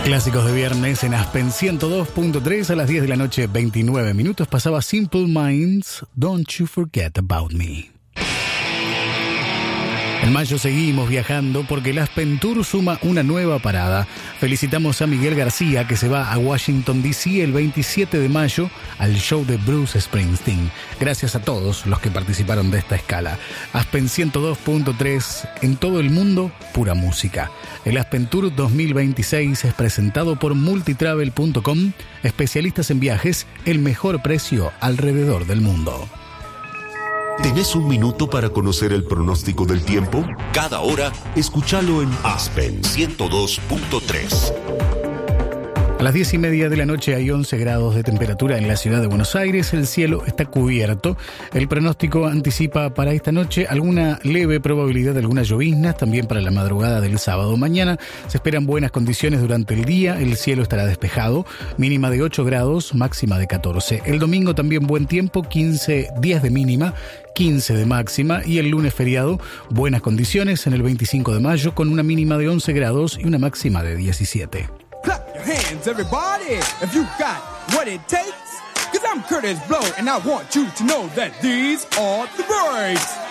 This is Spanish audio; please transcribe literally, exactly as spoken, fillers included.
Clásicos de viernes en Aspen ciento dos punto tres a las diez de la noche, veintinueve minutos. Pasaba Simple Minds, Don't You Forget About Me. En mayo seguimos viajando porque el Aspen Tour suma una nueva parada. Felicitamos a Miguel García, que se va a Washington D C el veintisiete de mayo al show de Bruce Springsteen. Gracias a todos los que participaron de esta escala. Aspen ciento dos punto tres, en todo el mundo, pura música. El Aspen Tour dos mil veintiséis es presentado por multitravel punto com, especialistas en viajes, el mejor precio alrededor del mundo. ¿Tenés un minuto para conocer el pronóstico del tiempo? Cada hora, escúchalo en Aspen ciento dos punto tres. A las diez y media de la noche hay once grados de temperatura en la ciudad de Buenos Aires. El cielo está cubierto. El pronóstico anticipa para esta noche alguna leve probabilidad de algunas lloviznas, también para la madrugada del sábado. Mañana se esperan buenas condiciones durante el día. El cielo estará despejado, mínima de ocho grados, máxima de catorce. El domingo también buen tiempo, quince días de mínima, quince de máxima, y el lunes feriado, buenas condiciones en el veinticinco de mayo con una mínima de once grados y una máxima de diecisiete. Clap your hands, everybody, if you got what it takes. Cause I'm Curtis Blow, and I want you to know that these are the breaks.